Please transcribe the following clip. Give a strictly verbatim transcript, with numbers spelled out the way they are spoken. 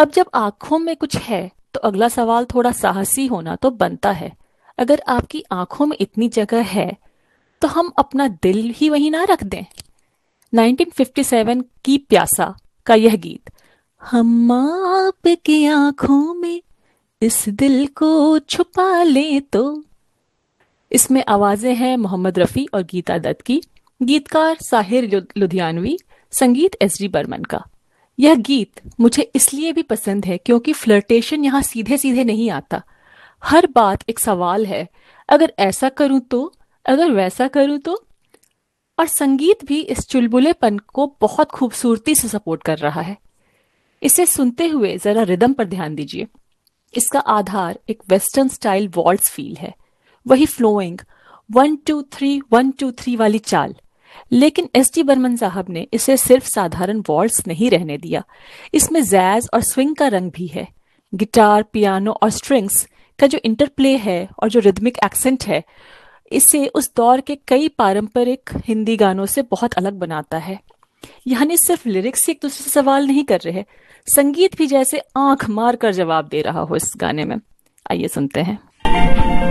अब जब आंखों में कुछ है तो अगला सवाल थोड़ा साहसी होना तो बनता है। अगर आपकी आंखों में इतनी जगह है तो हम अपना दिल ही वहीं ना रख दें। नाइनटीन फिफ्टी सेवन की प्यासा का यह गीत, हम आपकी आंखों में इस दिल को छुपा ले तो, इसमें आवाजें हैं मोहम्मद रफ़ी और गीता दत्त की, गीतकार साहिर लु- लुधियानवी, संगीत एस डी बर्मन का। यह गीत मुझे इसलिए भी पसंद है क्योंकि फ्लर्टेशन यहाँ सीधे सीधे नहीं आता। हर बात एक सवाल है, अगर ऐसा करूं तो, अगर वैसा करूं तो। और संगीत भी इस चुलबुलेपन को बहुत खूबसूरती से सपोर्ट कर रहा है। इसे सुनते हुए जरा रिदम पर ध्यान दीजिए। इसका आधार एक वेस्टर्न स्टाइल वॉल्ट्स फील है, वही flowing one two three one two three वाली चाल। लेकिन एस टी बर्मन साहब ने इसे सिर्फ साधारण वॉल्ट्स नहीं रहने दिया, इसमें जैज और स्विंग का रंग भी है। गिटार, पियानो और स्ट्रिंग्स का जो इंटरप्ले है और जो रिदमिक एक्सेंट है, इसे उस दौर के कई पारंपरिक हिंदी गानों से बहुत अलग बनाता है। यानी सिर्फ लिरिक्स एक दूसरे से सवाल नहीं कर रहे, संगीत भी जैसे आंख मार कर जवाब दे रहा हो इस गाने में। आइए सुनते हैं।